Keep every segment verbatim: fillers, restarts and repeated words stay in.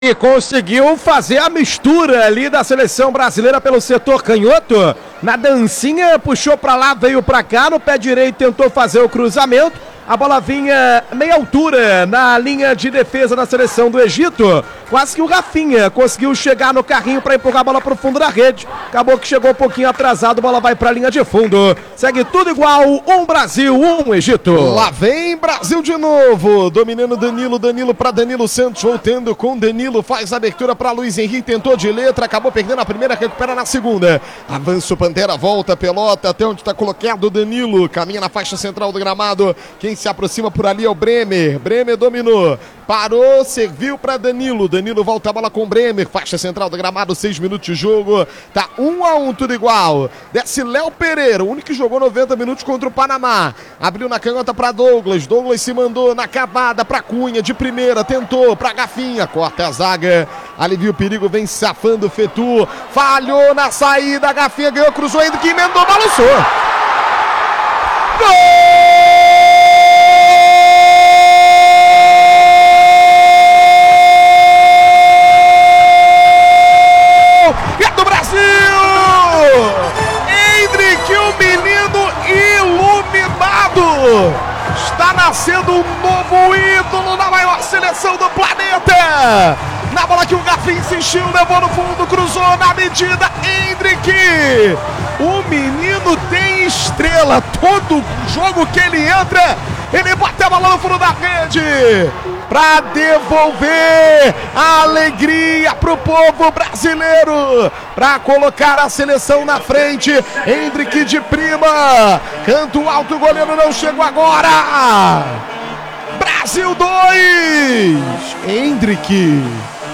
E conseguiu fazer a mistura ali da seleção brasileira pelo setor canhoto. Na dancinha, puxou pra lá, veio pra cá, no pé direito tentou fazer o cruzamento. A bola vinha meia altura na linha de defesa da seleção do Egito. Quase que o Rafinha conseguiu chegar no carrinho para empurrar a bola para o fundo da rede. Acabou que chegou um pouquinho atrasado, a bola vai para a linha de fundo. Segue tudo igual, um Brasil, um Egito. Lá vem Brasil de novo, dominando Danilo, Danilo para Danilo Santos, voltando com Danilo, faz a abertura para Luiz Henrique, tentou de letra, acabou perdendo a primeira, recupera na segunda. Avança o Pantera, volta, pelota, até onde está colocado o Danilo, caminha na faixa central do gramado. Quem se aproxima por ali é o Bremer. Bremer dominou, parou, serviu para Danilo. Danilo volta a bola com o Bremer, faixa central do gramado, seis minutos de jogo. Tá um a um, tudo igual. Desce Léo Pereira, o único que jogou noventa minutos contra o Panamá. Abriu na canhota para Douglas. Douglas se mandou na cavada para Cunha, de primeira, tentou para Gafinha, corta a zaga. Alivia o perigo, vem safando o Fetu. Falhou na saída, Gafinha ganhou, cruzou, ainda que emendou, balançou. Gol! Está nascendo um novo ídolo na maior seleção do planeta. Na bola que o Gafinha insistiu, levou no fundo, cruzou na medida, Hendrick. O menino tem estrela. Todo jogo que ele entra, ele bate a bola no fundo da rede para devolver a alegria pro povo brasileiro, para colocar a seleção na frente. Hendrick de prima, canto alto, o goleiro não chegou agora. Brasil dois, Hendrick.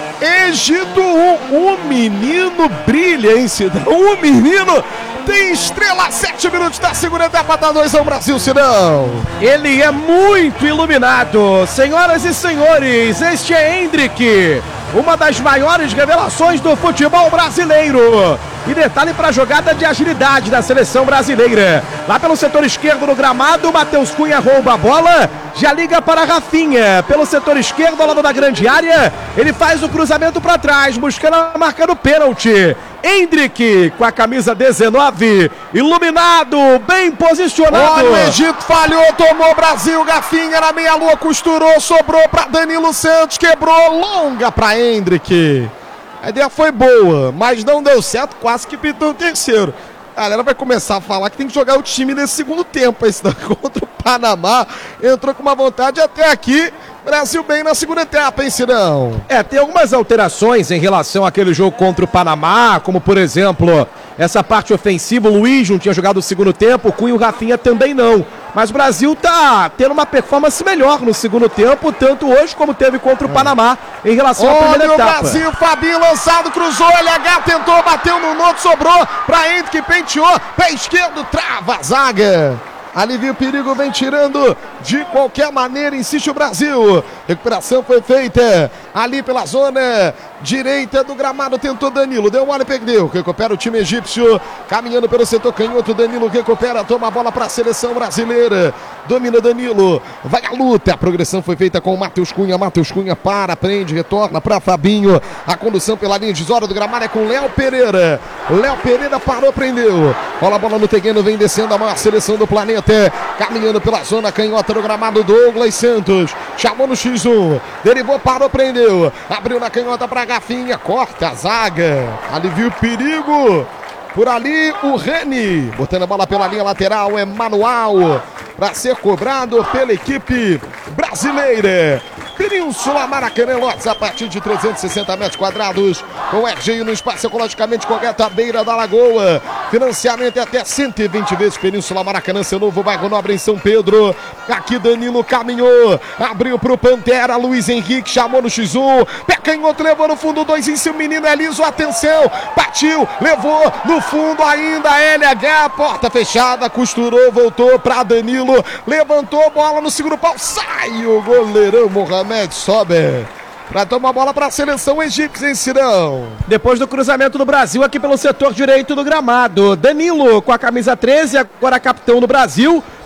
Egito um, o menino brilha, hein, Cidão? O menino tem estrela, sete minutos da segunda etapa, tá dois ao Brasil, Cidão. Ele é muito iluminado, senhoras e senhores, este é Hendrick, uma das maiores revelações do futebol brasileiro. E detalhe para a jogada de agilidade da seleção brasileira. Lá pelo setor esquerdo no gramado, Matheus Cunha rouba a bola, já liga para Rafinha. Pelo setor esquerdo, ao lado da grande área, ele faz o cruzamento para trás, buscando a marca do pênalti. Hendrick com a camisa dezenove, iluminado, bem posicionado. Olha, o Egito falhou, tomou Brasil, Gafinha na meia-lua, costurou, sobrou para Danilo Santos, quebrou, longa para Hendrick. A ideia foi boa, mas não deu certo, quase que pintou o terceiro. A galera vai começar a falar que tem que jogar o time nesse segundo tempo, aí, contra o Panamá. Entrou com uma vontade até aqui. Brasil bem na segunda etapa, hein, Cirão? É, tem algumas alterações em relação àquele jogo contra o Panamá, como, por exemplo, essa parte ofensiva. O Luiz não tinha jogado o segundo tempo, o Cunha e o Rafinha também não. Mas o Brasil tá tendo uma performance melhor no segundo tempo, tanto hoje como teve contra o Panamá, em relação Olha à primeira etapa. O Brasil, Fabinho lançado, cruzou, L H tentou, bateu no noto, sobrou pra Hendrick, penteou, pé esquerdo, trava a zaga. Alivia o perigo, vem tirando de qualquer maneira, insiste o Brasil. Recuperação foi feita ali pela zona direita do gramado, tentou Danilo, deu mole e perdeu. Recupera o time egípcio, caminhando pelo setor canhoto, Danilo recupera, toma a bola para a seleção brasileira. Domina Danilo, vai a luta, a progressão foi feita com o Matheus Cunha, Matheus Cunha para, prende, retorna para Fabinho. A condução pela linha de zona do gramado é com Léo Pereira. Léo Pereira parou, prendeu. Rola a bola no terreno, vem descendo a maior seleção do planeta. Caminhando pela zona canhota do gramado, Douglas Santos chamou no xis um, derivou, parou, prendeu, abriu na canhota para Gafinha, corta a zaga, alivia o perigo. Por ali o Reni, botando a bola pela linha lateral, é manual para ser cobrado pela equipe brasileira. Península Maracanã, lotes a partir de trezentos e sessenta metros quadrados, com R G I no espaço ecologicamente correto à beira da lagoa. Financiamento é até cento e vinte vezes. Península Maracanã, seu novo bairro nobre em São Pedro. Aqui Danilo caminhou, abriu pro Pantera, Luiz Henrique chamou no xis um, pé canhoto, levou no fundo, dois em cima, o menino é liso, atenção, partiu, levou no fundo ainda, L H, porta fechada, costurou, voltou pra Danilo, levantou, bola no segundo pau, sai o goleirão Mohamed Sober. Para tomar a bola para a seleção egípcia, hein, Cirão? Depois do cruzamento do Brasil aqui pelo setor direito do gramado. Danilo com a camisa treze, agora capitão do Brasil.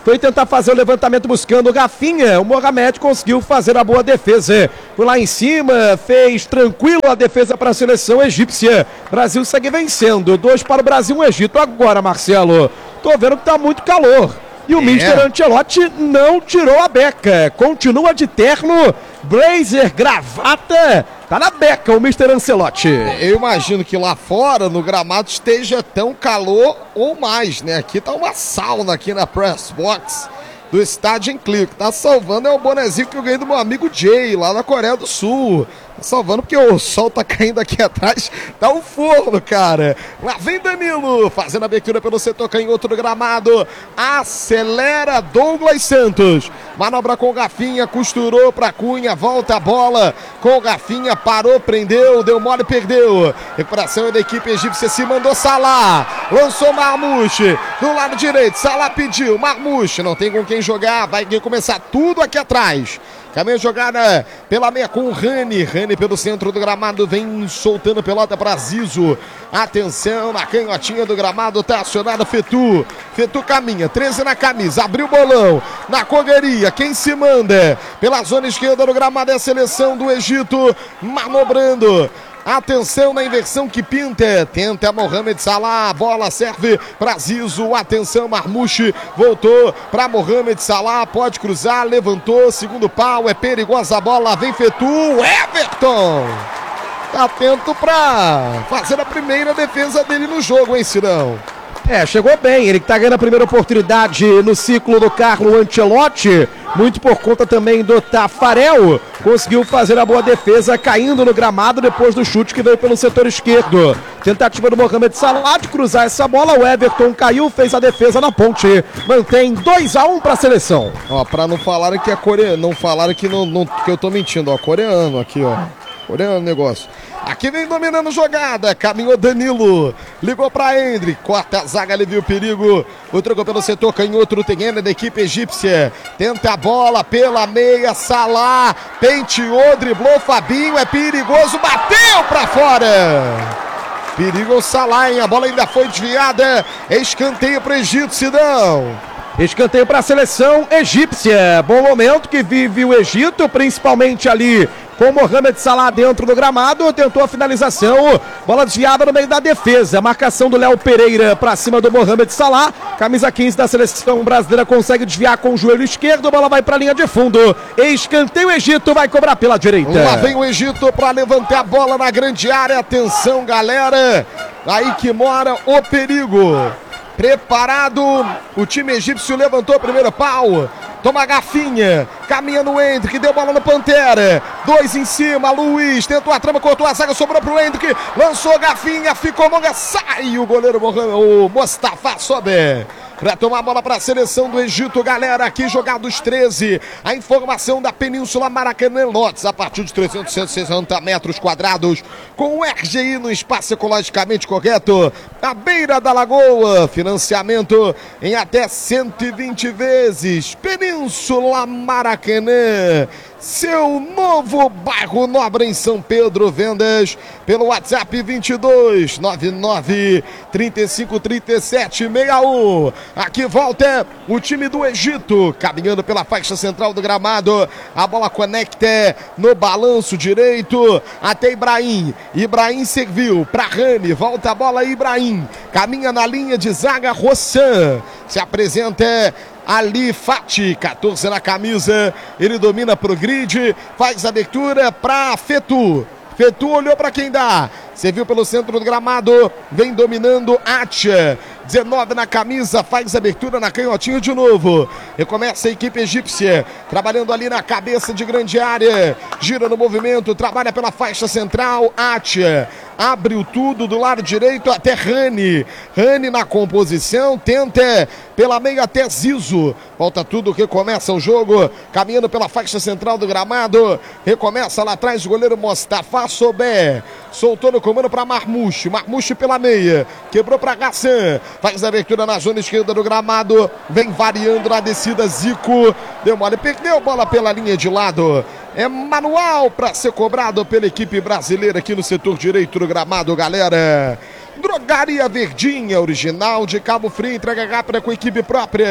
foi tentar fazer o levantamento buscando o Gafinha. O Mohamed conseguiu fazer a boa defesa. Foi lá em cima, fez tranquilo a defesa para a seleção egípcia. Brasil segue vencendo. Dois para o Brasil, um Egito. Agora, Marcelo, tô vendo que tá muito calor. E o é. mister Ancelotti não tirou a beca. Continua de terno, blazer, gravata. Tá na beca o mister Ancelotti. Eu imagino que lá fora, no gramado, esteja tão calor ou mais, né? Aqui tá uma sauna aqui na press box do estádio em Clio. Que tá salvando é o bonezinho que eu ganhei do meu amigo Jay, lá na Coreia do Sul. Tá salvando porque o sol tá caindo aqui atrás. Tá um forno, cara. Lá vem Danilo, fazendo a abertura pelo setor canhoto do gramado. Acelera Douglas Santos. Manobra com o Gafinha, costurou pra Cunha, volta a bola com o Gafinha, parou, prendeu, deu mole, perdeu. Recuperação da equipe egípcia, se mandou Salah. Lançou Marmouche do lado direito. Salah pediu, Marmouche, não tem com quem jogar, vai começar tudo aqui atrás. Caminho jogada pela meia com o Rani. Rani pelo centro do gramado, vem soltando pelota para Zizo. Atenção na canhotinha do gramado, tá acionado Fetu. Fetu caminha, treze na camisa, abriu o bolão. Na correria, quem se manda? Pela zona esquerda do gramado é a seleção do Egito, manobrando. Atenção na inversão que pinta. Tenta Mohamed Salah. A bola serve para Zizo. Atenção, Marmouche. Voltou para Mohamed Salah. Pode cruzar. Levantou. Segundo pau. É perigosa a bola. Vem Fetu. Everton. Tá atento para fazer a primeira defesa dele no jogo, hein, Cirão? É, chegou bem, ele que tá ganhando a primeira oportunidade no ciclo do Carlo Ancelotti, muito por conta também do Tafarel, conseguiu fazer a boa defesa, caindo no gramado depois do chute que veio pelo setor esquerdo. Tentativa do Mohamed Salah de cruzar essa bola, o Everton caiu, fez a defesa na ponte, mantém dois a um para a seleção. Ó, pra não falarem que é coreano, não falaram que, não, não, que eu tô mentindo, ó, coreano aqui, ó, coreano negócio. Aqui vem dominando jogada, caminhou Danilo, ligou para Hendrick, corta a zaga, ele viu o perigo, o trocou pelo setor canhoto, tem N da equipe egípcia, tenta a bola pela meia, Salah, penteou, driblou, Fabinho, é perigoso, bateu para fora. Perigo o Salah, hein? A bola ainda foi desviada, escanteio para o Egito, Sidão. Escanteio para a seleção egípcia, bom momento que vive o Egito, principalmente ali com o Mohamed Salah dentro do gramado, tentou a finalização, bola desviada no meio da defesa, marcação do Léo Pereira para cima do Mohamed Salah, camisa quinze da seleção brasileira consegue desviar com o joelho esquerdo, bola vai para a linha de fundo, escanteio, o Egito vai cobrar pela direita. Lá vem o Egito para levantar a bola na grande área, atenção galera, aí que mora o perigo. Preparado, o time egípcio levantou o primeiro pau. Toma Gafinha, caminha no Hendrick, deu bola no Pantera. Dois em cima, Luiz tentou a trama, cortou a zaga, sobrou pro Hendrick. Lançou Gafinha, ficou longa, sai o goleiro o Mostafa sobe. Para tomar a bola para a seleção do Egito, galera, aqui jogados treze, a informação da Península Maracanã, lotes a partir de trezentos e sessenta metros quadrados, com o R G I no espaço ecologicamente correto, à beira da lagoa, financiamento em até cento e vinte vezes, Península Maracanã, seu novo bairro nobre em São Pedro, vendas pelo WhatsApp vinte e dois, noventa e nove, trinta e cinco, trinta e sete, sessenta e um. Aqui volta o time do Egito, caminhando pela faixa central do gramado, a bola conecta no balanço direito até Ibrahim, Ibrahim serviu para Rani, volta a bola Ibrahim, caminha na linha de zaga, Rossan, se apresenta Ali Fati, quatorze na camisa, ele domina pro grid, faz a abertura para Fetu, Fetu olhou para quem dá, serviu pelo centro do gramado, vem dominando Atia, dezenove na camisa, faz abertura na canhotinha de novo, recomeça a equipe egípcia, trabalhando ali na cabeça de grande área, gira no movimento, trabalha pela faixa central, Atia, abriu tudo do lado direito até Rani, Rani na composição, tenta pela meia até Zizo, volta tudo, recomeça o jogo, caminhando pela faixa central do gramado, recomeça lá atrás o goleiro Mostafa Sobé, soltou no comando para Marmouche, Marmouche pela meia, quebrou para Gassan, faz a abertura na zona esquerda do gramado, vem variando na descida, Zico, deu mole, perdeu a bola pela linha de lado, é manual para ser cobrado pela equipe brasileira aqui no setor direito do gramado, galera. Drogaria Verdinha, original de Cabo Frio, entrega rápida com equipe própria.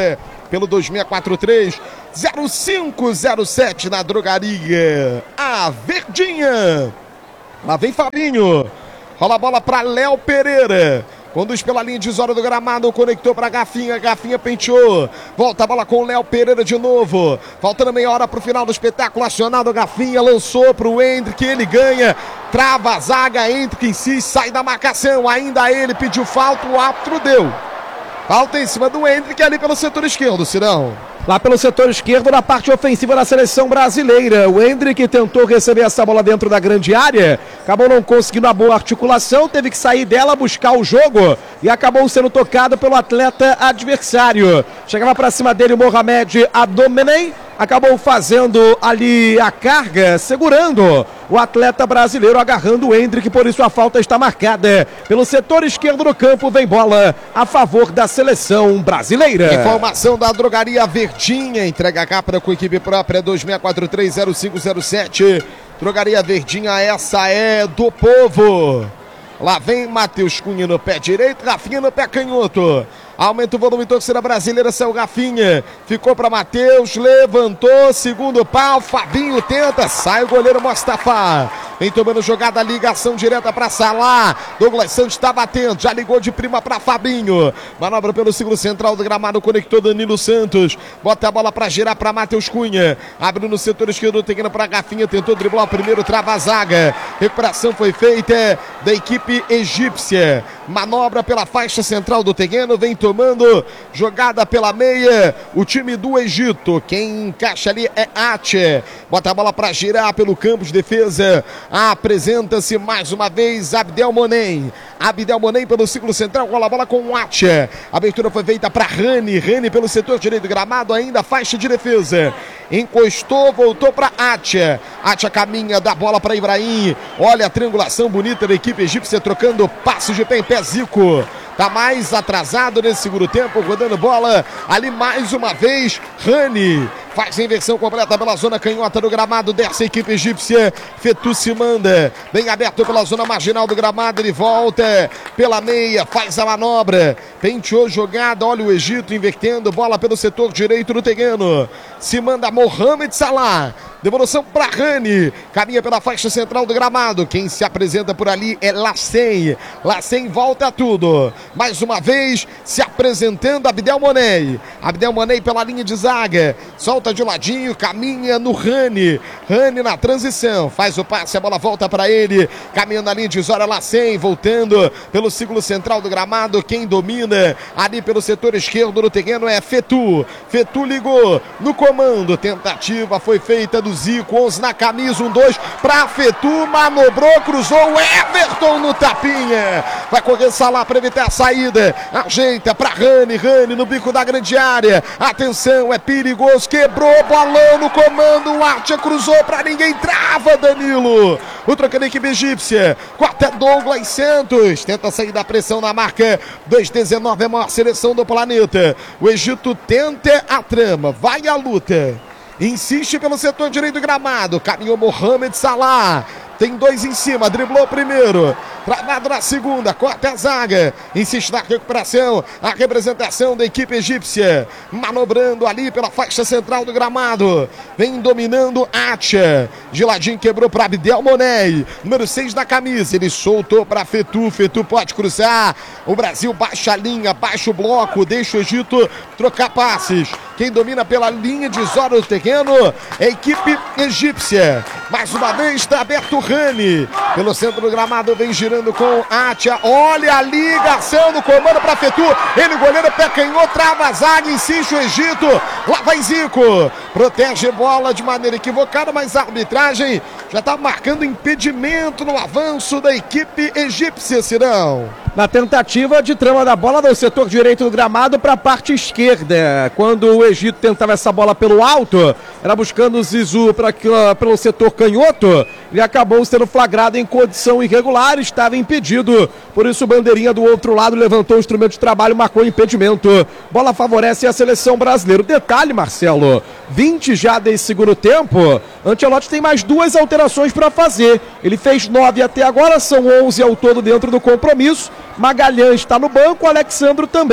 pelo dois seis quatro três, zero cinco zero sete na drogaria A Verdinha. Lá vem Fabinho. Rola a bola para Léo Pereira. Conduz pela linha de zona do gramado, conectou para Gafinha, Gafinha penteou. Volta a bola com o Léo Pereira de novo. Faltando meia hora para o final do espetáculo, acionado Gafinha, lançou para o Hendrick, ele ganha. Trava a zaga, Hendrick em si, sai da marcação. Ainda ele pediu falta, o árbitro deu. Falta em cima do Hendrick ali pelo setor esquerdo, Cirão. Lá pelo setor esquerdo, na parte ofensiva da seleção brasileira. O Hendrick tentou receber essa bola dentro da grande área, acabou não conseguindo a boa articulação, teve que sair dela, buscar o jogo e acabou sendo tocado pelo atleta adversário. Chegava para cima dele o Mohamed Abdomenei, acabou fazendo ali a carga, segurando o atleta brasileiro, agarrando o Hendrick, por isso a falta está marcada. Pelo setor esquerdo do campo vem bola a favor da seleção brasileira. Informação da drogaria Verdinha, entrega cá para a equipe própria, dois seis quatro três, zero cinco zero sete. Drogaria Verdinha, essa é do povo. Lá vem Matheus Cunha no pé direito, Rafinha no pé canhoto. Aumenta o volume, torcida brasileira, saiu Rafinha. Ficou para Matheus, levantou, segundo pau, Fabinho tenta, sai o goleiro Mostafa. Vem tomando jogada, ligação direta para Salah. Douglas Santos está batendo, já ligou de prima para Fabinho. Manobra pelo círculo central do gramado, conectou Danilo Santos. Bota a bola para girar para Matheus Cunha. Abre no setor esquerdo, tem para Gafinha, tentou driblar o primeiro, trava a zaga. Recuperação foi feita da equipe egípcia. Manobra pela faixa central do terreno, vem tomando jogada pela meia, o time do Egito. Quem encaixa ali é Ache. Bota a bola para girar pelo campo de defesa. Apresenta-se mais uma vez Abdel Monem. Abdel Monem pelo círculo central, rola a bola com o Ache. A abertura foi feita para Rani. Rani pelo setor direito do gramado, ainda faixa de defesa. Encostou, voltou para Ache. Ache caminha, dá bola para Ibrahim. Olha a triangulação bonita da equipe egípcia, trocando passos de pé em pé. Zico tá mais atrasado nesse segundo tempo, rodando bola ali mais uma vez. Rani faz a inversão completa pela zona canhota do gramado dessa equipe egípcia. Fetu se manda, bem aberto pela zona marginal do gramado, ele volta pela meia, faz a manobra, penteou jogada, olha o Egito invertendo, bola pelo setor direito do terreno, se manda Mohamed Salah, devolução para Rani, caminha pela faixa central do gramado, quem se apresenta por ali é Lacen, Lacen volta tudo, mais uma vez se apresentando Abdel Monem, Abdel Monem pela linha de zaga, solta de ladinho, caminha no Rani, Rani na transição, faz o passe, a bola volta para ele, caminhando na linha de Zora, Lacen, voltando pelo círculo central do gramado, quem domina ali pelo setor esquerdo do terreno é Fetu, Fetu ligou no comando, tentativa foi feita do Zico, onze na camisa, um dois para Fetu, manobrou, cruzou o Everton no tapinha, vai correr Salah para evitar a saída, ajeita para Rani, Rani no bico da grande área, atenção, é perigoso, quebrou, bolão no comando, o Ache cruzou para ninguém, trava Danilo, o troca da equipe egípcia, quarta é Douglas Santos, tenta sair da pressão na marca, dois dezenove, a maior seleção do planeta, o Egito tenta a trama, vai à luta, insiste pelo setor direito do gramado, caminhou Mohamed Salah, tem dois em cima, driblou o primeiro, travado na segunda, corta a zaga, insiste na recuperação, a representação da equipe egípcia, manobrando ali pela faixa central do gramado, vem dominando Ache, de ladinho quebrou para Abdel Monem, número seis na camisa, ele soltou para Fetu, Fetu pode cruzar, o Brasil baixa a linha, baixa o bloco, deixa o Egito trocar passes, quem domina pela linha de zona do terreno é a equipe egípcia, mais uma vez está aberto o Rani, pelo centro do gramado vem girando com Ache, olha a ligação do comando para Fetu, ele goleiro pé canhou, trava a zaga, insiste o Egito, lá vai Zico, protege bola de maneira equivocada, mas a arbitragem já está marcando impedimento no avanço da equipe egípcia, Cirão. Na tentativa de trama da bola do setor direito do gramado para a parte esquerda. Quando o Egito tentava essa bola pelo alto, era buscando o Zizou pra, pelo setor canhoto, ele acabou sendo flagrado em condição irregular, estava impedido. Por isso o bandeirinha do outro lado levantou o instrumento de trabalho, marcou impedimento. Bola favorece a seleção brasileira. Detalhe, Marcelo, vinte já desse segundo tempo, Ancelotti tem mais duas alterações para fazer. Ele fez nove até agora, são onze ao todo dentro do compromisso. Magalhães está no banco, Alexandro também.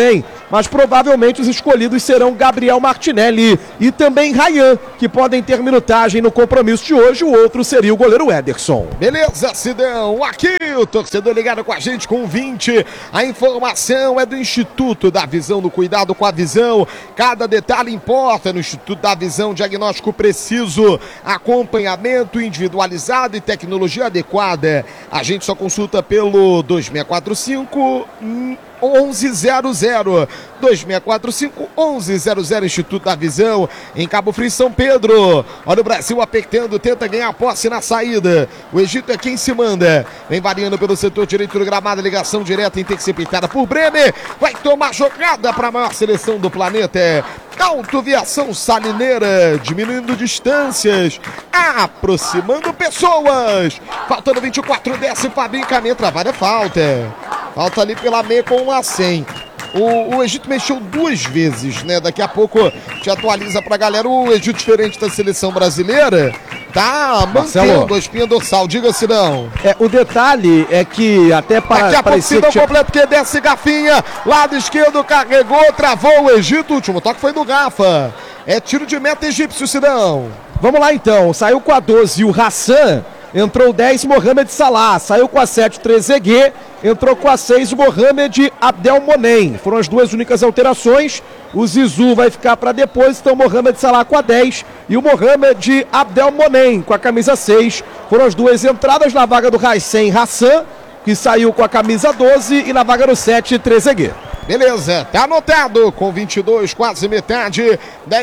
mas provavelmente os escolhidos serão Gabriel Martinelli e também Ryan, que podem ter minutagem no compromisso de hoje. O outro seria o goleiro Ederson. Beleza, Sidão. Aqui o torcedor ligado com a gente com vinte. A informação é do Instituto da Visão, do cuidado com a visão. Cada detalhe importa no Instituto da Visão. Diagnóstico preciso, acompanhamento individualizado e tecnologia adequada. A gente só consulta pelo dois seis quatro cinco onze zero zero. dois seis quatro cinco onze zero zero, Instituto da Visão, em Cabo Frio, São Pedro. Olha o Brasil apertando, tenta ganhar posse na saída. O Egito é quem se manda. Vem variando pelo setor direito do gramado, ligação direta interceptada por Bremer. Vai tomar jogada para a maior seleção do planeta. Autoviação Salineira, diminuindo distâncias, aproximando pessoas. Faltando vinte e quatro, desce Fabinho, caminha, trabalha, falta. Falta ali pela meia com o Lacen. O, o Egito mexeu duas vezes, né? Daqui a pouco te atualiza pra galera. O Egito, diferente da seleção brasileira, tá mantendo a espinha dorsal. Diga, Sidão. É, o detalhe é que até para Daqui a pouco Sidão tinha... completo, porque desce Gafinha. Lado esquerdo, carregou, travou o Egito. O último toque foi do Gafa. É tiro de meta egípcio, Sidão. Vamos lá então. Saiu com a doze o Hassan. Entrou o dez, Mohamed Salah. Saiu com a sete, o Trezeguet. Entrou com a seis, o Mohamed Abdelmonem. Foram as duas únicas alterações. O Zizou vai ficar para depois. Então, Mohamed Salah com a dez e o Mohamed Abdelmonem com a camisa seis. Foram as duas entradas na vaga do Raicen Hassan, que saiu com a camisa doze, e na vaga do sete, Trezeguet. Beleza, tá anotado com vinte e dois, quase metade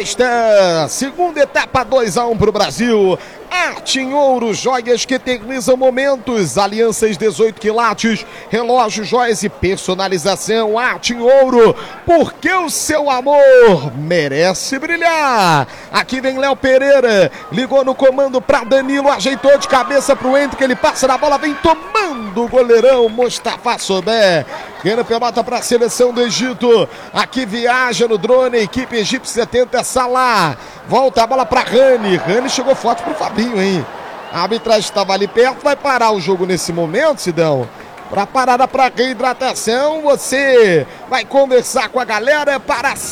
desta segunda etapa, dois a um pro Brasil. Arte em ouro, joias que eternizam momentos, alianças dezoito quilates, relógio, joias e personalização. Arte em ouro, porque o seu amor merece brilhar. Aqui vem Léo Pereira, ligou no comando pra Danilo, ajeitou de cabeça pro Hendrick, ele passa na bola, vem tomando o goleirão Mustafa Sobé. Ganha pelota para a seleção do Egito. Aqui viaja no drone a equipe egípcia, tenta Salah. Volta a bola para Rani. Rani chegou forte pro Fabinho, hein? A arbitragem estava ali perto. Vai parar o jogo nesse momento, Sidão? Para parada para reidratação, você vai conversar com a galera para a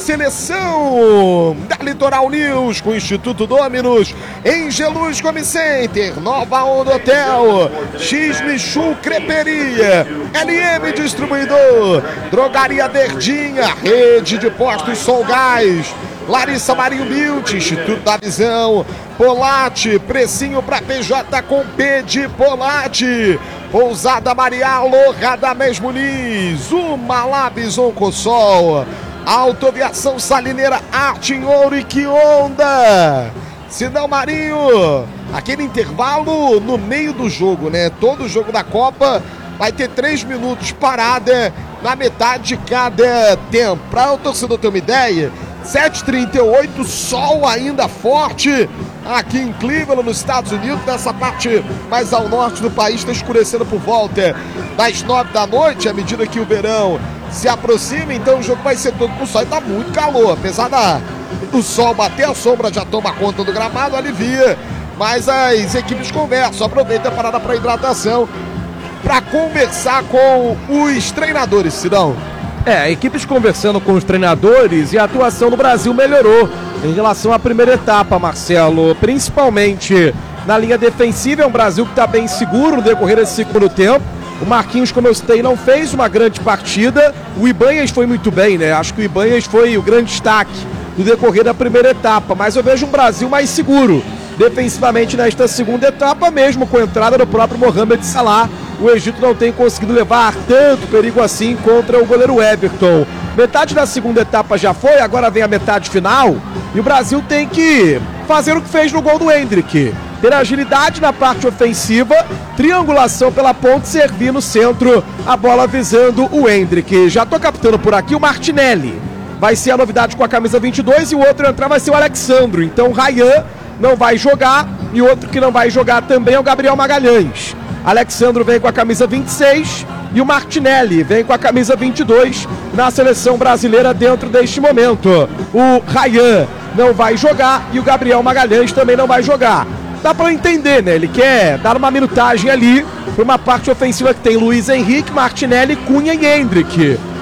seleção da Litoral News com o Instituto Dominus, Engeluz Home Center, Nova Onda Hotel, X Michu Creperia, L M Distribuidor, Drogaria Verdinha, Rede de Postos Solgás, Larissa Marinho Beauty, Instituto da Visão, Polate, precinho para P J com P de Polate, Pousada Maria Radamés Muniz, uma Labison Consol, Autoviação Salineira, Arte em ouro e que onda! Sidão Marinho, aquele intervalo no meio do jogo, né? Todo jogo da Copa vai ter três minutos parada na metade de cada tempo. Para o torcedor ter uma ideia, sete e trinta e oito, sol ainda forte aqui em Cleveland, nos Estados Unidos. Nessa parte mais ao norte do país está escurecendo por volta das nove da noite, à medida que o verão se aproxima. Então o jogo vai ser todo com sol e está muito calor. Apesar da, do sol bater, a sombra já toma conta do gramado, alivia. Mas as equipes conversam, aproveita a parada para hidratação, para conversar com os treinadores, Sidão. É, equipes conversando com os treinadores, e a atuação do Brasil melhorou em relação à primeira etapa, Marcelo, principalmente na linha defensiva. É um Brasil que está bem seguro no decorrer desse segundo tempo. O Marquinhos, como eu citei, não fez uma grande partida. O Ibanhas foi muito bem, né? Acho que o Ibanhas foi o grande destaque do decorrer da primeira etapa, mas eu vejo um Brasil mais seguro defensivamente nesta segunda etapa, mesmo com a entrada do próprio Mohamed Salah. O Egito não tem conseguido levar tanto perigo assim contra o goleiro Everton. Metade da segunda etapa já foi, agora vem a metade final, e o Brasil tem que fazer o que fez no gol do Hendrick. Ter agilidade na parte ofensiva, triangulação pela ponta, servir no centro, a bola visando o Hendrick. Já tô captando por aqui o Martinelli. Vai ser a novidade com a camisa vinte e dois, e o outro a entrar vai ser o Alexandro. Então o Ryan não vai jogar, e outro que não vai jogar também é o Gabriel Magalhães. Alexandro vem com a camisa vinte e seis e o Martinelli vem com a camisa vinte e dois na seleção brasileira dentro deste momento. O Ryan não vai jogar e o Gabriel Magalhães também não vai jogar. Dá para entender, né? Ele quer dar uma minutagem ali para uma parte ofensiva que tem Luiz Henrique, Martinelli, Cunha e Hendrick.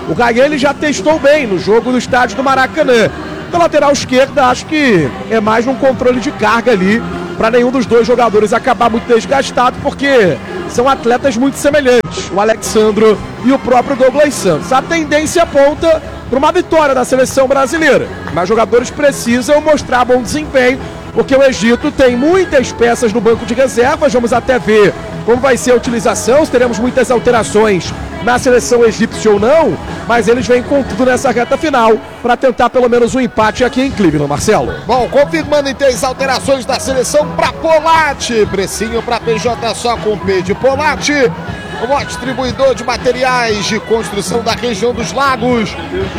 O Gaguinha ele já testou bem no jogo do estádio do Maracanã. Da lateral esquerda, acho que é mais um controle de carga ali, para nenhum dos dois jogadores acabar muito desgastado, porque são atletas muito semelhantes, o Alexandro e o próprio Douglas Santos. A tendência aponta para uma vitória da seleção brasileira, mas jogadores precisam mostrar bom desempenho, porque o Egito tem muitas peças no banco de reservas. Vamos até ver como vai ser a utilização, se teremos muitas alterações na seleção egípcia ou não, mas eles vêm com tudo nessa reta final para tentar pelo menos um empate aqui em Cleveland, Marcelo. Bom, confirmando então as alterações da seleção para Polatti, precinho para P J só com P de Polatti, o maior distribuidor de materiais de construção da região dos lagos,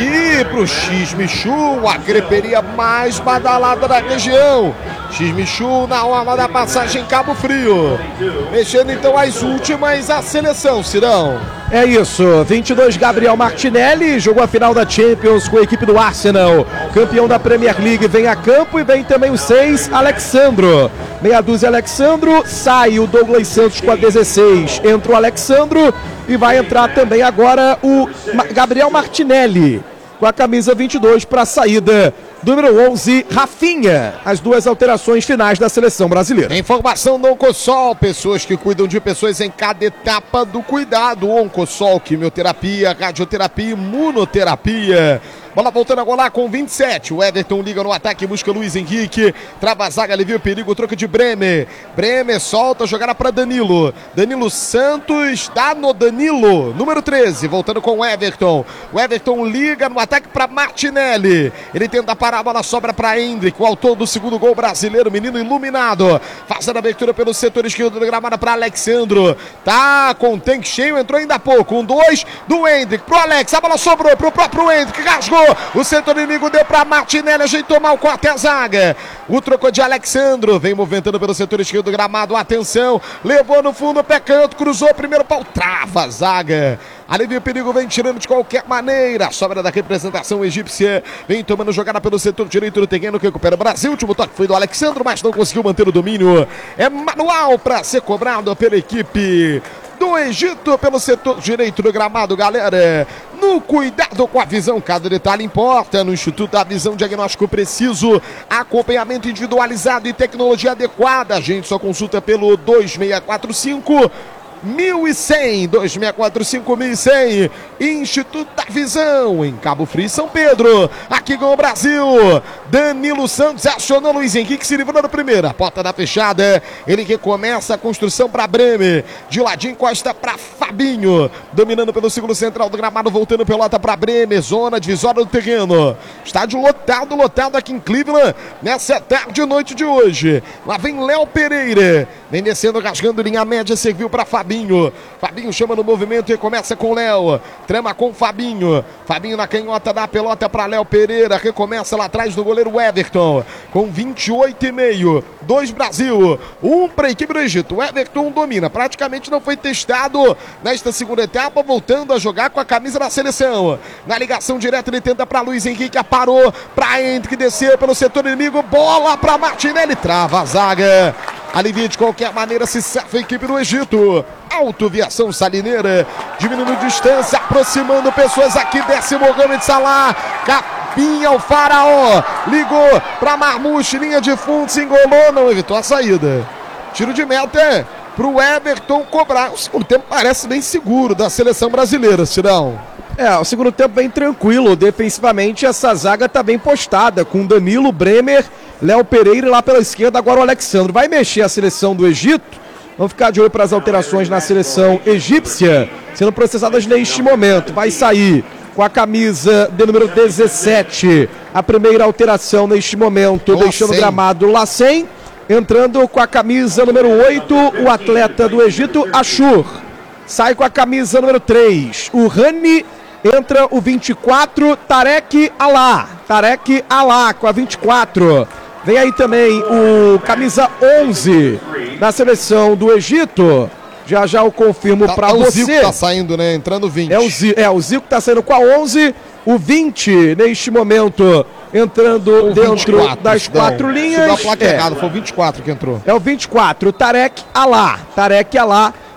e para o X-Michu, a creperia mais badalada da região. X-Michu na hora da passagem em Cabo Frio. Mexendo então as últimas, a seleção, Cirão. É isso, vinte e dois, Gabriel Martinelli, jogou a final da Champions com a equipe do Arsenal, campeão da Premier League, vem a campo, e vem também o seis, Alexandro. Meia dúzia, Alexandro, sai o Douglas Santos com a dezesseis, entra o Alexandro, e vai entrar também agora o Gabriel Martinelli, com a camisa vinte e dois para a saída do número onze, Rafinha. As duas alterações finais da seleção brasileira. Informação do Oncosol, pessoas que cuidam de pessoas em cada etapa do cuidado. Oncosol, quimioterapia, radioterapia, imunoterapia. Bola voltando agora com vinte e sete. O Everton liga no ataque, busca Luiz Henrique. Trava a zaga, alivia o perigo, troca de Bremer. Bremer solta, jogada para Danilo. Danilo Santos, dá no Danilo. Número treze, voltando com o Everton. O Everton liga no ataque para Martinelli. Ele tenta parar, a bola sobra para Hendrick, o autor do segundo gol brasileiro, menino iluminado. Fazendo a abertura pelo setor esquerdo do gramado para Alexandro. Tá com o tanque cheio, entrou ainda há pouco. Um, dois do Hendrick pro Alex. A bola sobrou pro próprio Hendrick, rasgou. O setor inimigo deu para Martinelli, ajeitou mal, corte a zaga. O trocou de Alexandro, vem movimentando pelo setor esquerdo do gramado, atenção, levou no fundo, pé canto, cruzou, primeiro pau, trava a zaga. Alivia o perigo, vem tirando de qualquer maneira. Sobra da representação egípcia, vem tomando jogada pelo setor direito do terreno, que recupera o Brasil. O último toque foi do Alexandro, mas não conseguiu manter o domínio. É manual para ser cobrado pela equipe do Egito pelo setor direito do gramado, galera. No cuidado com a visão, cada detalhe importa. No Instituto da Visão, diagnóstico preciso, acompanhamento individualizado e tecnologia adequada. A gente só consulta pelo dois seis quatro cinco mil e cem, dois seis quatro cinco mil e cem, Instituto da Visão, em Cabo Frio, São Pedro. Aqui com o Brasil, Danilo Santos acionou Luiz Henrique, se livrou da primeira, a porta da fechada, ele que começa a construção para Bremer, de ladinho encosta para Fabinho, dominando pelo segundo central do gramado, voltando pelota para Bremer, zona divisória do terreno, estádio lotado, lotado aqui em Cleveland, nessa tarde e noite de hoje. Lá vem Léo Pereira, vem descendo, rasgando linha média, serviu para Fabinho. Fabinho, Fabinho chama no movimento e começa com Léo, trama com Fabinho, Fabinho na canhota, dá a pelota para Léo Pereira, recomeça lá atrás do goleiro Everton, com vinte e oito e meio, dois Brasil, um para a equipe do Egito. O Everton domina, praticamente não foi testado nesta segunda etapa, voltando a jogar com a camisa da seleção. Na ligação direta ele tenta para Luiz Henrique, parou para Hendrick, descer pelo setor inimigo, bola para Martinelli, trava a zaga. Alivia de qualquer maneira, se serve a equipe do Egito. Autoviação Salineira, diminuindo distância, aproximando pessoas aqui, desce Mohamed Salah, capinha o faraó, ligou para Marmouche, linha de fundo, se engolou, não evitou a saída. Tiro de meta para o Everton cobrar. O segundo tempo parece bem seguro da seleção brasileira, Cirão. É, o segundo tempo bem tranquilo, defensivamente essa zaga tá bem postada, com Danilo, Bremer, Léo Pereira e lá pela esquerda agora o Alexandro. Vai mexer a seleção do Egito, vamos ficar de olho para as alterações na seleção egípcia, sendo processadas neste momento. Vai sair com a camisa de número dezessete, a primeira alteração neste momento, deixando o gramado Lassen, entrando com a camisa número oito, o atleta do Egito, Ashur. Sai com a camisa número três, o Rani. Entra o vinte e quatro, Tarek Alá. Tarek Alá com a vinte e quatro. Vem aí também o camisa onze da seleção do Egito. Já já eu confirmo tá, para tá você. O Zico tá saindo, né? Entrando vinte. É o Zico, é, o Zico tá saindo com a onze. O vinte, neste momento, entrando o dentro vinte e quatro, das não, quatro linhas. A placa é errada, foi o vinte e quatro que entrou. É o vinte e quatro, Tarek Alá. Tarek Alá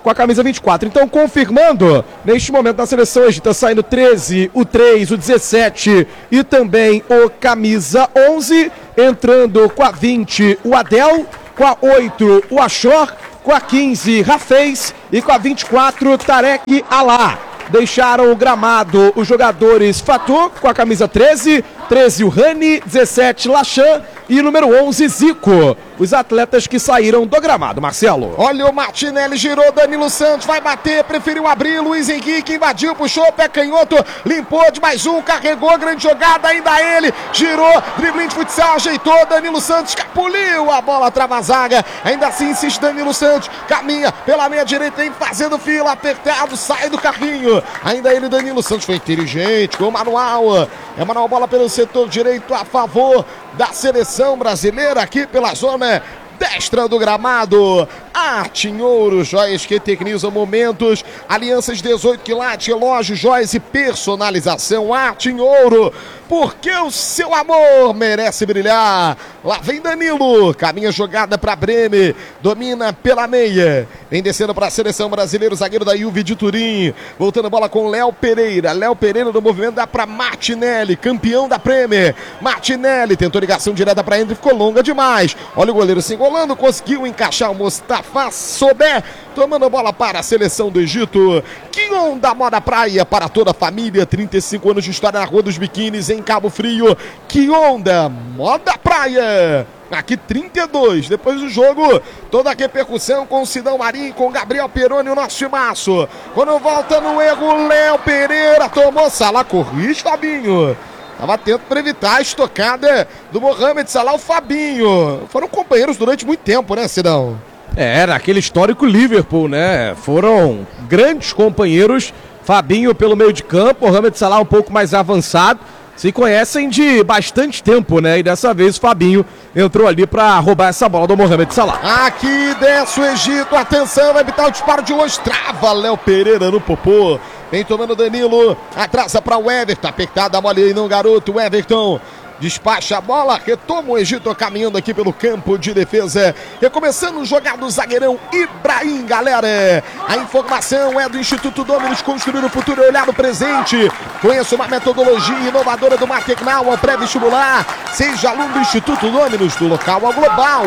com a camisa vinte e quatro. Então, confirmando, neste momento na seleção egípcia, saindo treze, o três, o dezessete e também o camisa onze. Entrando com a vinte, o Adel, com a oito, o Achor, com a quinze, Rafez e com a vinte e quatro, Tarek Alá. Deixaram o gramado os jogadores Fatou com a camisa treze, treze o Rani, dezessete Lachan e número onze Zico. Os atletas que saíram do gramado, Marcelo. Olha o Martinelli, girou, Danilo Santos vai bater, preferiu abrir, Luiz Henrique invadiu, puxou, pé canhoto, limpou de mais um, carregou, grande jogada, ainda ele, girou, driblinho de futsal, ajeitou, Danilo Santos escapuliu, a bola trava a zaga, ainda assim insiste Danilo Santos, caminha pela meia direita, vem fazendo fila, apertado, sai do carrinho, ainda ele, Danilo Santos foi inteligente, com o Manuel, é Manuel, bola pelo setor direito a favor da seleção brasileira aqui pela zona destra do gramado. Arte em ouro, joias que eternizam momentos, alianças dezoito quilates, relógio, joias e personalização. Arte em ouro, porque o seu amor merece brilhar. Lá vem Danilo, caminha jogada para Bremer, domina pela meia, vem descendo para a seleção brasileira, o zagueiro da Juve de Turim, voltando a bola com Léo Pereira. Léo Pereira no movimento dá para Martinelli, campeão da Premier. Martinelli tentou ligação direta para Hendrick, ficou longa demais. Olha o goleiro se engolando, conseguiu encaixar o Mustafa Sobé, tomando a bola para a seleção do Egito. Que onda moda praia para toda a família, trinta e cinco anos de história na Rua dos Biquínis, em Cabo Frio. Que onda moda praia. Aqui trinta e dois, depois do jogo, toda a repercussão com o Sidão Marinho, com o Gabriel Peroni, o nosso timaço. Quando volta no erro, Léo Pereira tomou, Salah corrige, Fabinho. Estava atento para evitar a estocada do Mohamed Salah, o Fabinho. Foram companheiros durante muito tempo, né, Sidão? É, era aquele histórico Liverpool, né? Foram grandes companheiros. Fabinho pelo meio de campo, Mohamed Salah um pouco mais avançado. Se conhecem de bastante tempo, né? E dessa vez o Fabinho entrou ali para roubar essa bola do Mohamed Salah. Aqui desce o Egito, atenção, vai evitar o disparo de longe, trava Léo Pereira no popô. Vem tomando Danilo, atrasa para o Everton, apertada a bola aí não, garoto, o Everton despacha a bola, retoma o Egito caminhando aqui pelo campo de defesa. Recomeçando o jogar do zagueirão Ibrahim, galera. A informação é do Instituto Dominus, construir o futuro e olhar o presente. Conheça uma metodologia inovadora do Maternal ao pré-vestibular. Seja aluno do Instituto Dominus, do local ao global.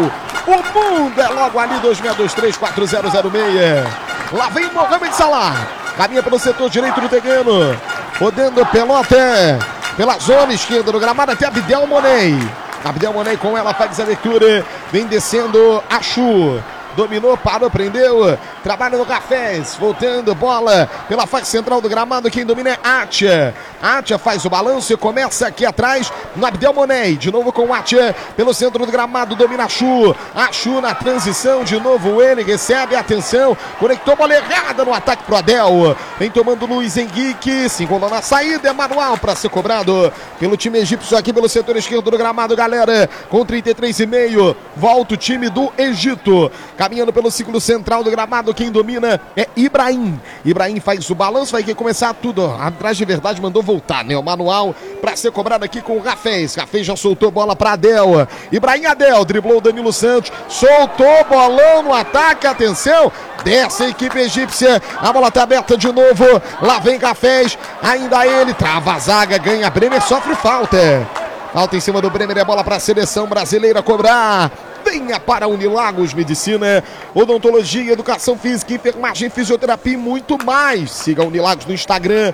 O mundo é logo ali, dois seis dois três quatro zero zero seis. Lá vem Mohamed Salah. Caminha pelo setor direito do terreno. Rodando pelota pela zona esquerda do gramado até Abdel Monei. Abdel Monei com ela faz a abertura. Vem descendo Achu. Dominou, parou, prendeu. Trabalha no Cafés. Voltando, bola pela faixa central do gramado. Quem domina é Atia. Atia faz o balanço e começa aqui atrás no Abdel Monei. De novo com Atia pelo centro do gramado. Domina Achu. Achu na transição. De novo ele recebe a atenção. Conectou bola errada no ataque pro Adel. Vem tomando Luiz Henrique. Se encontrou na saída. É manual para ser cobrado pelo time egípcio aqui pelo setor esquerdo do gramado, galera. Com trinta e três e meio. Volta o time do Egito. Caminhando pelo ciclo central do gramado, quem domina é Ibrahim. Ibrahim faz o balanço, vai começar tudo. Atrás de verdade mandou voltar, né? O manual para ser cobrado aqui com o Rafez. Rafez já soltou bola para Adel. Ibrahim Adel driblou o Danilo Santos, soltou bolão no ataque, atenção. Desce a equipe egípcia, a bola tá aberta de novo. Lá vem Rafez, ainda ele, trava a zaga, ganha Bremer, sofre falta. Falta em cima do Bremer, é bola para a seleção brasileira cobrar. Venha para a Unilagos Medicina, odontologia, educação física, enfermagem, fisioterapia e muito mais. Siga a Unilagos no Instagram,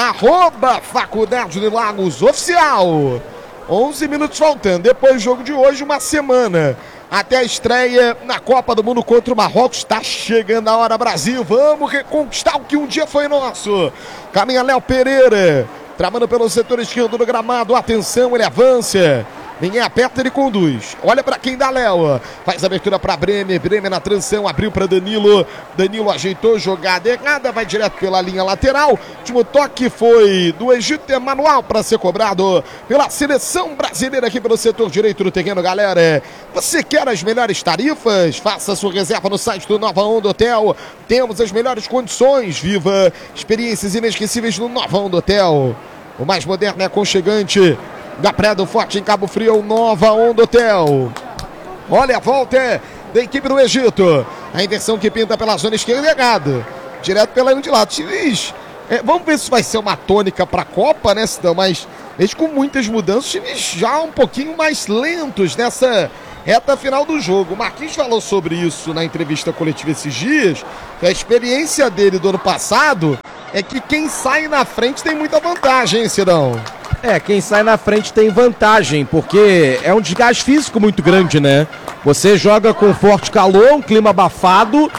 arroba Faculdade Unilagos Oficial. onze minutos faltando, depois do jogo de hoje, uma semana até a estreia na Copa do Mundo contra o Marrocos. Está chegando a hora, Brasil, vamos reconquistar o que um dia foi nosso. Caminha Léo Pereira, tramando pelo setor esquerdo do gramado, atenção, ele avança. Ninguém aperta, ele conduz. Olha para quem dá, Léo. Faz a abertura para Bremer. Bremer na transição, abriu para Danilo. Danilo ajeitou, jogada errada, vai direto pela linha lateral. O último toque foi do Egito, é manual para ser cobrado pela seleção brasileira aqui pelo setor direito do terreno, galera. Você quer as melhores tarifas? Faça sua reserva no site do Nova Onda Hotel. Temos as melhores condições. Viva experiências inesquecíveis no Nova Onda Hotel. O mais moderno e aconchegante da Praia do Forte em Cabo Frio, Nova Onda Hotel. Olha a volta da equipe do Egito. A inversão que pinta pela zona esquerda é errada. Direto pela linha de lado. Times, é, vamos ver se vai ser uma tônica para a Copa, né, Cidão? Mas eles com muitas mudanças, times já um pouquinho mais lentos nessa reta final do jogo. O Marquinhos falou sobre isso na entrevista coletiva esses dias, que a experiência dele do ano passado é que quem sai na frente tem muita vantagem, hein, Cidão? É, quem sai na frente tem vantagem, porque é um desgaste físico muito grande, né? Você joga com forte calor, um clima abafado,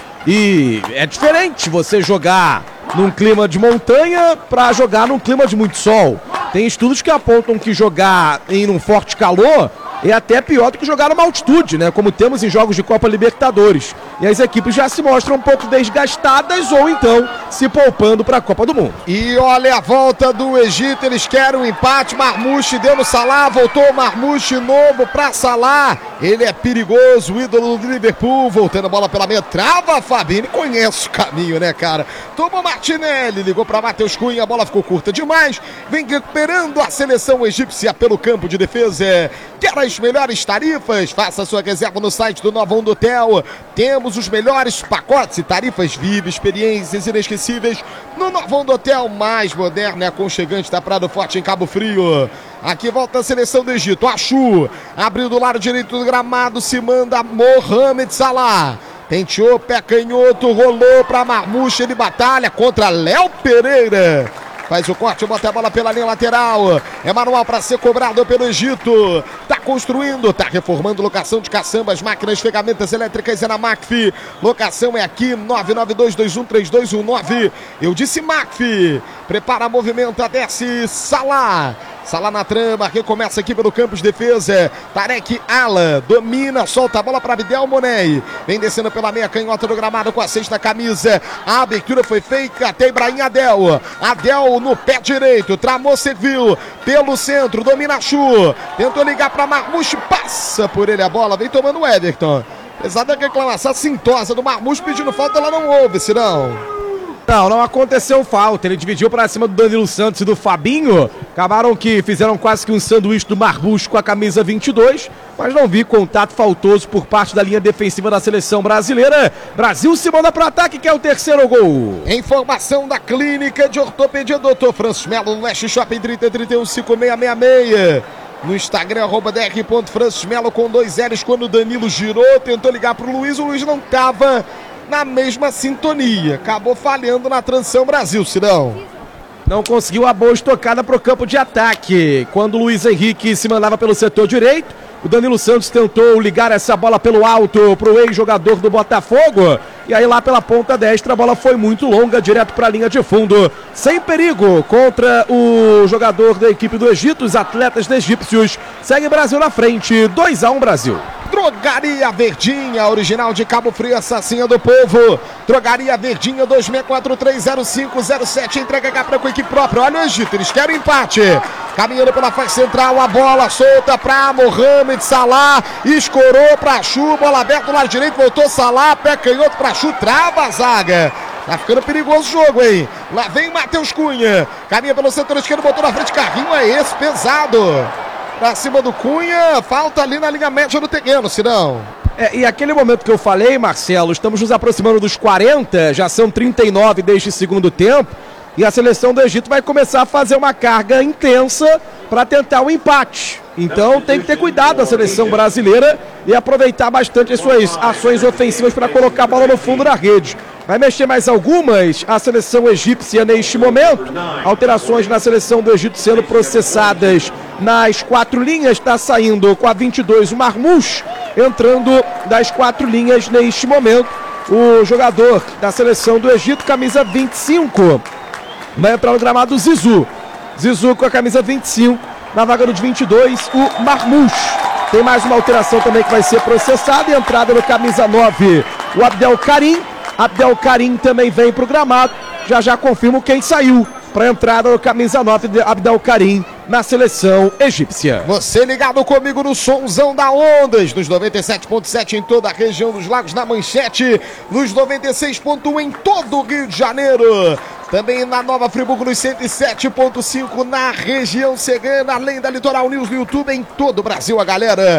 e é diferente você jogar num clima de montanha para jogar num clima de muito sol. Tem estudos que apontam que jogar em um forte calor é até pior do que jogar numa altitude, né? Como temos em jogos de Copa Libertadores. E as equipes já se mostram um pouco desgastadas ou então se poupando para a Copa do Mundo. E olha a volta do Egito, eles querem um empate. Marmouche deu no Salah, voltou o Marmouche novo para Salah. Ele é perigoso, o ídolo do Liverpool, voltando a bola pela meia, trava a Fabini, conhece o caminho, né, cara? Toma Martinelli, ligou para Matheus Cunha, a bola ficou curta demais, vem recuperando a seleção egípcia pelo campo de defesa. Quer as melhores tarifas? Faça sua reserva no site do Novão do Hotel. Temos os melhores pacotes e tarifas V I V, experiências inesquecíveis no Novão do Hotel, mais moderno e aconchegante da Prado Forte em Cabo Frio. Aqui volta a seleção do Egito. Achu abriu do lado direito do gramado, se manda Mohamed Salah. Tenteou, pé canhoto, rolou para Marmouche, ele batalha contra Léo Pereira. Faz o corte, bota a bola pela linha lateral. É manual para ser cobrado pelo Egito. Tá construindo, tá reformando locação de caçambas, máquinas, ferramentas elétricas é na Macfi. Locação é aqui, nove nove dois dois um três dois um nove. Eu disse Macfi. Prepara, movimenta, desce, Salah. Salah na trama, recomeça aqui pelo campo de defesa. Tarek Ala domina, solta a bola para Abdel Monei. Vem descendo pela meia canhota do gramado com a sexta camisa. A abertura foi feita até Ibrahim Adel. Adel no pé direito, tramou, serviu pelo centro, domina Chu. Tentou ligar para Marmouche, passa por ele a bola, vem tomando o Everton. Apesar da reclamação sintosa do Marmouche pedindo falta, ela não houve, Cirão. Não, não aconteceu falta, ele dividiu para cima do Danilo Santos e do Fabinho, acabaram que fizeram quase que um sanduíche do Marmouche com a camisa vinte e dois, mas não vi contato faltoso por parte da linha defensiva da seleção brasileira. Brasil se manda para ataque, que é o terceiro gol. Informação da Clínica de Ortopedia doutor Francis Melo, no West Shopping trinta, trinta e um, cinco seis seis seis. No Instagram, arroba dr.francismelo com dois L's. Quando o Danilo girou, tentou ligar para o Luiz, o Luiz não estava na mesma sintonia. Acabou falhando na transição Brasil, Cirão. Não conseguiu a boa estocada para o campo de ataque. Quando o Luiz Henrique se mandava pelo setor direito, o Danilo Santos tentou ligar essa bola pelo alto para o ex-jogador do Botafogo. E aí lá pela ponta destra a bola foi muito longa, direto para a linha de fundo. Sem perigo contra o jogador da equipe do Egito, os atletas egípcios. Segue Brasil na frente, dois a um Brasil. Drogaria Verdinha, original de Cabo Frio, assassina do povo. Drogaria Verdinha, dois seis quatro três zero cinco zero sete. Entrega cá para a equipe própria. Olha o Egito, eles querem empate. Caminhando pela faixa central, a bola solta para Mohamed Salah. Escorou para Chu, bola aberta do lado direito, voltou Salah, pé canhoto para Chu, trava a zaga. Tá ficando perigoso o jogo, hein? Lá vem Matheus Cunha. Caminha pelo setor esquerdo, botou na frente, carrinho é esse, pesado. Pra cima do Cunha, falta ali na linha média do terreno, Cirão. É, e aquele momento que eu falei, Marcelo, estamos nos aproximando dos quarenta, já são trinta e nove desde o segundo tempo, e a seleção do Egito vai começar a fazer uma carga intensa para tentar o empate. Então tem que ter cuidado a seleção brasileira e aproveitar bastante as suas ações ofensivas para colocar a bola no fundo da rede. Vai mexer mais algumas a seleção egípcia neste momento. Alterações na seleção do Egito sendo processadas nas quatro linhas. Está saindo com a vinte e dois o Marmouche, entrando das quatro linhas neste momento. O jogador da seleção do Egito, camisa vinte e cinco, vai entrar no gramado Zizu. Zizu com a camisa vinte e cinco, na vaga do vinte e dois, o Marmouche. Tem mais uma alteração também que vai ser processada. E entrada no camisa nove, o Abdel Karim. Abdel Karim também vem para o gramado. Já já confirmo quem saiu para a entrada no camisa nove de Abdel Karim na seleção egípcia. Você ligado comigo no Sonzão da Ondas, nos noventa e sete ponto sete em toda a região dos Lagos, na Manchete, nos noventa e seis ponto um em todo o Rio de Janeiro. Também na Nova Friburgo, nos cento e sete ponto cinco na região serrana, além da Litoral News no YouTube, em todo o Brasil, a galera.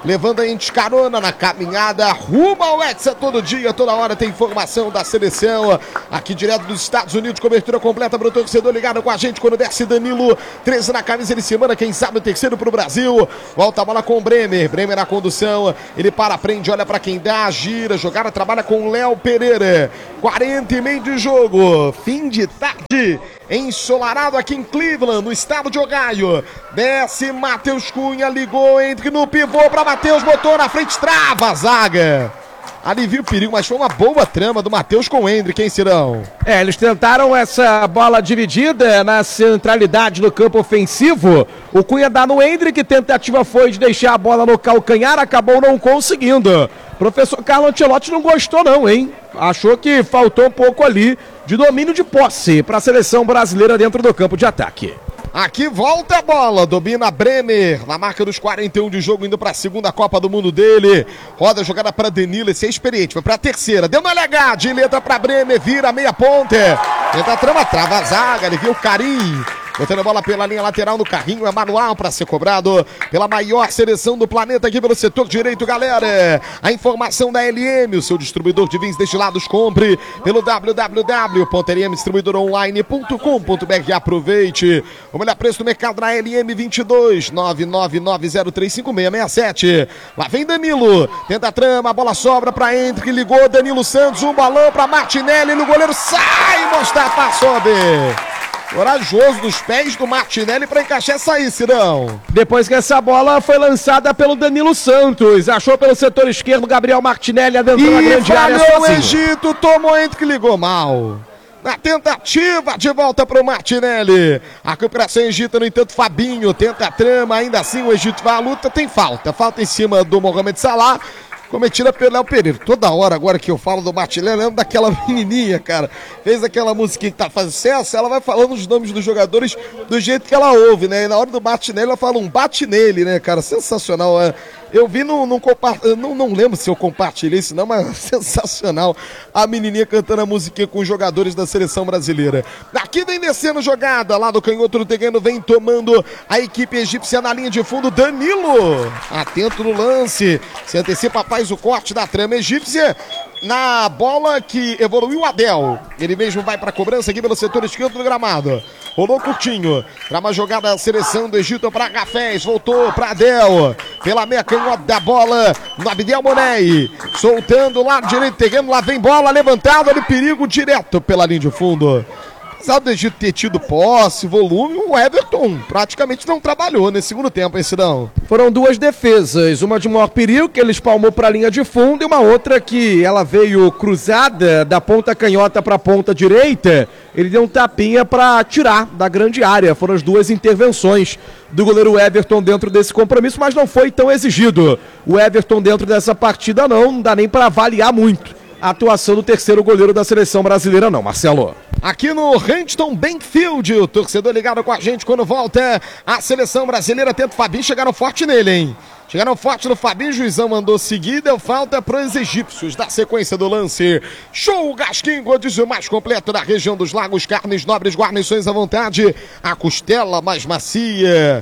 levando a gente carona na caminhada rumo ao Hexa. Todo dia, toda hora tem informação da seleção aqui direto dos Estados Unidos, cobertura completa para o torcedor ligado com a gente quando desce Danilo, treze na camisa, ele se manda, quem sabe o terceiro para o Brasil. Volta a bola com o Bremer, Bremer na condução, ele para, prende, olha para quem dá, gira, jogada, trabalha com o Léo Pereira. quarenta e meio de jogo, fim de tarde, ensolarado aqui em Cleveland, no estado de Ohio. Desce Matheus Cunha, ligou, entre no pivô para Matheus, botou na frente, trava a zaga. Alivia o perigo, mas foi uma boa trama do Matheus com o Hendrick, hein, Cirão? É, eles tentaram essa bola dividida na centralidade do campo ofensivo. O Cunha dá no Hendrick, tentativa foi de deixar a bola no calcanhar, acabou não conseguindo. Professor Carlo Ancelotti não gostou não, hein? Achou que faltou um pouco ali de domínio de posse para a seleção brasileira dentro do campo de ataque. Aqui volta a bola, domina Bremer, na marca dos quarenta e um de jogo, indo para a segunda Copa do Mundo dele. Roda a jogada para Danilo, esse é experiente, vai para a terceira, deu no L H, de letra para Bremer, vira meia ponta. Tenta a trama, trava a zaga, ele viu o Carim. Botando a bola pela linha lateral no carrinho, é manual para ser cobrado pela maior seleção do planeta aqui pelo setor direito, galera. A informação da L M, o seu distribuidor de vinhos destilados, compre pelo w w w ponto l m distribuidor online ponto com ponto b r. Aproveite o melhor preço do mercado na L M vinte e dois, nove nove nove zero três cinco seis seis sete. Lá vem Danilo, tenta a trama, a bola sobra para Hendrick, ligou Danilo Santos, um balão para Martinelli, no goleiro sai, mostra, passou bem. Corajoso dos pés do Martinelli para encaixar essa aí, Cirão. Depois que essa bola foi lançada pelo Danilo Santos, achou pelo setor esquerdo Gabriel Martinelli adentrou na grande área sozinho. O Egito tomou entre que ligou mal. Na tentativa de volta para o Martinelli. A recuperação Egito, no entanto, Fabinho tenta a trama, ainda assim o Egito vai à luta, tem falta. Falta em cima do Mohamed Salah, cometida pelo Léo Pereira. Toda hora agora que eu falo do Martinelli, eu lembro daquela menininha, cara. Fez aquela musiquinha que tá fazendo sucesso, ela vai falando os nomes dos jogadores do jeito que ela ouve, né? E na hora do Martinelli, ela fala um bate nele, né, cara? Sensacional. É. Eu vi, no, no compa... não, não lembro se eu compartilhei isso não, mas sensacional. A menininha cantando a musiquinha com os jogadores da seleção brasileira. Aqui vem descendo jogada, lá do canhoto do terreno, vem tomando a equipe egípcia na linha de fundo, Danilo. Atento no lance, se antecipa, faz o corte da trama egípcia. Na bola que evoluiu o Adel. Ele mesmo vai para a cobrança aqui pelo setor esquerdo do gramado. Rolou curtinho. Para uma jogada da seleção do Egito para Gafés. Voltou para Adel. Pela meia canhota da bola no Abdel Monei. Soltando o lado direito, terreno. Lá vem bola levantada de perigo direto pela linha de fundo. Apesar do Egito ter tido posse, volume, o Everton praticamente não trabalhou nesse segundo tempo, hein, Sidão? Foram duas defesas, uma de maior perigo, que ele espalmou para a linha de fundo, e uma outra que ela veio cruzada da ponta canhota para a ponta direita. Ele deu um tapinha para tirar da grande área. Foram as duas intervenções do goleiro Everton dentro desse compromisso, mas não foi tão exigido. O Everton dentro dessa partida não, não dá nem para avaliar muito a atuação do terceiro goleiro da seleção brasileira não, Marcelo. Aqui no Huntington Bankfield, o torcedor ligado com a gente quando volta a seleção brasileira. Tenta o Fabinho, chegaram forte nele, hein? Chegaram forte no Fabinho, o juizão mandou seguir, deu falta para os egípcios. Da sequência do lance, show Gasquim, rodízio mais completo da região dos lagos, carnes nobres, guarnições à vontade, a costela mais macia.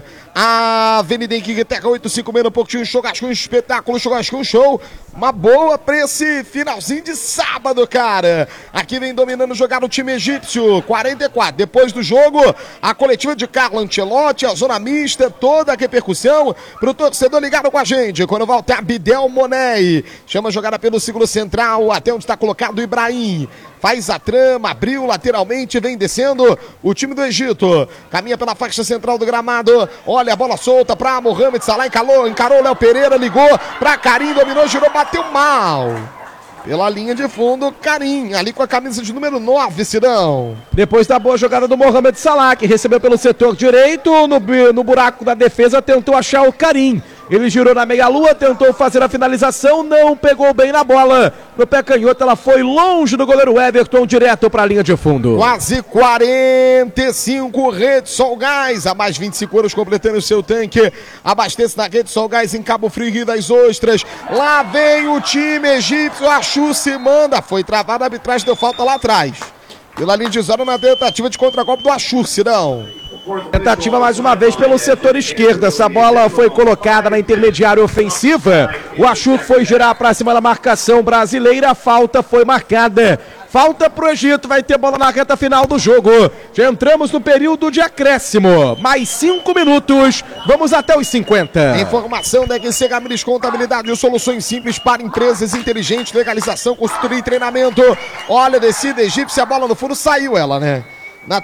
A Avenida Henrique Terra oito cinco seis, no Portinho, show Gasquim, espetáculo, show Gasquim, show. Uma boa para esse finalzinho de sábado, cara. Aqui vem dominando jogar o time egípcio, quarenta e quatro. Depois do jogo, a coletiva de Carlo Ancelotti, a zona mista, toda a repercussão para o torcedor ligado com a gente. Quando volta Abdel Monei, chama a jogada pelo círculo central, até onde está colocado o Ibrahim. Faz a trama, abriu lateralmente, vem descendo o time do Egito. Caminha pela faixa central do gramado. Olha a bola solta para Mohamed Salah, encarou, encarou Léo Pereira, ligou para Carim, dominou, girou, bateu mal. Pela linha de fundo, Carim, ali com a camisa de número nove, Cirão. Depois da boa jogada do Mohamed Salah, que recebeu pelo setor direito, no, no buraco da defesa, tentou achar o Carim. Ele girou na meia-lua, tentou fazer a finalização, não pegou bem na bola. No pé canhoto, ela foi longe do goleiro Everton, direto para a linha de fundo. Quase quarenta e cinco, Rede Sol Gás, a mais vinte e cinco euros completando o seu tanque. Abastece na Rede Sol Gás em Cabo Frio, Rio das Ostras. Lá vem o time egípcio, a Chu se manda. Foi travada, a arbitragem deu falta lá atrás. Pela linha de zona na tentativa de contragolpe do Achur, Cirão. Tentativa mais uma vez pelo setor esquerdo. Essa bola foi colocada na intermediária ofensiva. O Achuc foi girar para cima da marcação brasileira. A falta foi marcada. Falta pro Egito, vai ter bola na reta final do jogo. Já entramos no período de acréscimo. Mais cinco minutos, vamos até os cinquenta. Informação da Q C Gamires Contabilidade e Soluções Simples para empresas inteligentes, legalização, consultoria e treinamento. Olha, descida egípcia, a bola no fundo, saiu ela, né?